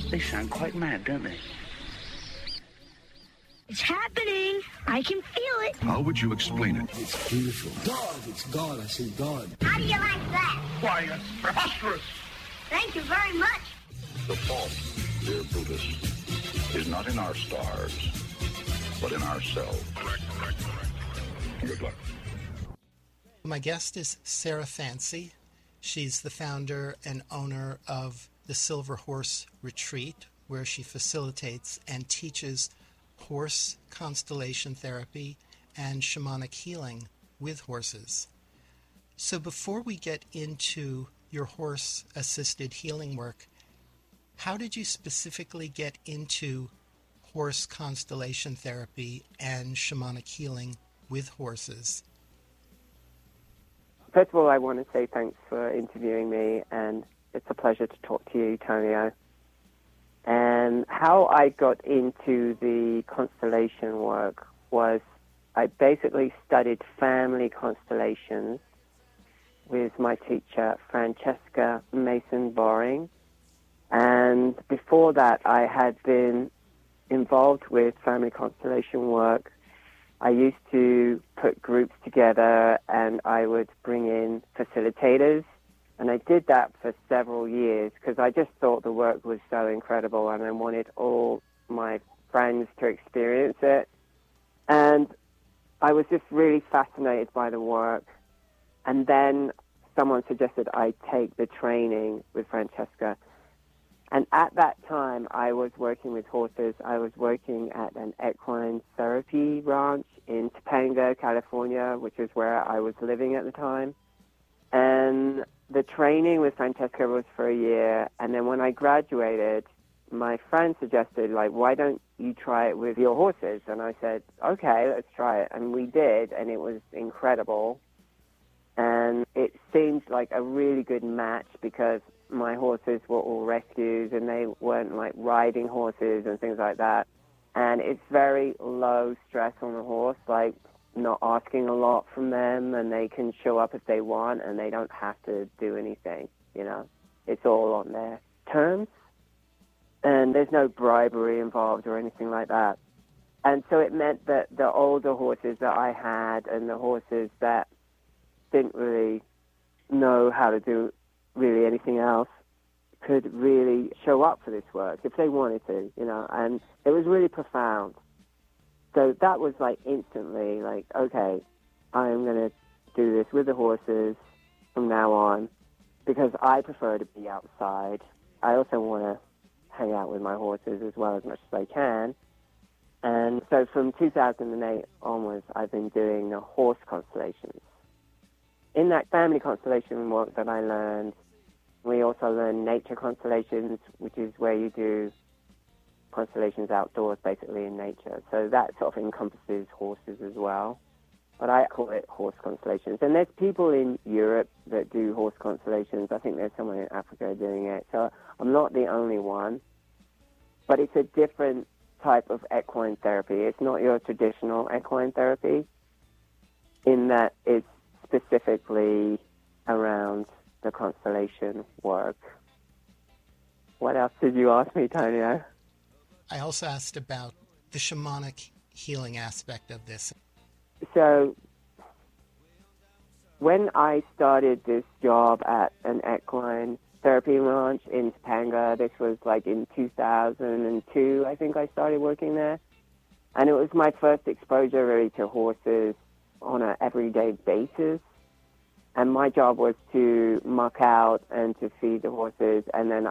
They sound quite mad, don't they? It's happening. I can feel it. How would you explain it? It's beautiful. God, it's God. I say God. How do you like that? Why, that's preposterous. Thank you very much. The fault, dear Brutus, is not in our stars, but in ourselves. Good luck. My guest is Sarah Fancy. She's the founder and owner of the Silver Horse Retreat, where she facilitates and teaches horse constellation therapy and shamanic healing with horses. So before we get into your horse-assisted healing work, how did you specifically get into horse constellation therapy and shamanic healing with horses? First of all, I want to say thanks for interviewing me, and it's a pleasure to talk to you, Tonio. And how I got into the constellation work was I basically studied family constellations with my teacher, Francesca Mason-Boring. And before that, I had been involved with family constellation work. I used to put groups together, and I would bring in facilitators. And I did that for several years because I just thought the work was so incredible, and I wanted all my friends to experience it. And I was just really fascinated by the work. And then someone suggested I take the training with Francesca. And at that time, I was working with horses. I was working at an equine therapy ranch in Topanga, California, which is where I was living at the time. And the training with Francesca was for a year. And then when I graduated, my friend suggested, why don't you try it with your horses? And I said, okay, let's try it. And we did, and it was incredible. And it seemed like a really good match because my horses were all rescues and they weren't riding horses and things like that. And it's very low stress on the horse, not asking a lot from them, and they can show up if they want and they don't have to do anything, It's all on their terms. And there's no bribery involved or anything like that. And so it meant that the older horses that I had and the horses that didn't really know how to do really anything else could really show up for this work if they wanted to, and it was really profound. So that was instantly okay, I'm going to do this with the horses from now on because I prefer to be outside. I also want to hang out with my horses as well as much as I can. And so from 2008 onwards, I've been doing the horse constellations. In that family constellation work that I learned, we also learn nature constellations, which is where you do constellations outdoors, basically in nature. So that sort of encompasses horses as well. But I call it horse constellations. And there's people in Europe that do horse constellations. I think there's someone in Africa doing it. So I'm not the only one. But it's a different type of equine therapy. It's not your traditional equine therapy in that it's specifically around the constellation work. What else did you ask me, Tonio? I also asked about the shamanic healing aspect of this. So when I started this job at an equine therapy ranch in Topanga, this was in 2002, I think I started working there. And it was my first exposure really to horses on an everyday basis. And my job was to muck out and to feed the horses, and then